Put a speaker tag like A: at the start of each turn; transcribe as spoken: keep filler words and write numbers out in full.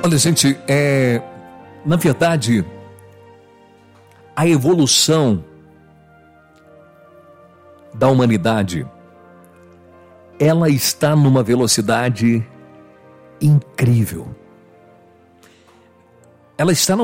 A: Olha, gente, é, na verdade, a evolução da humanidade, ela está numa velocidade incrível. Ela está numa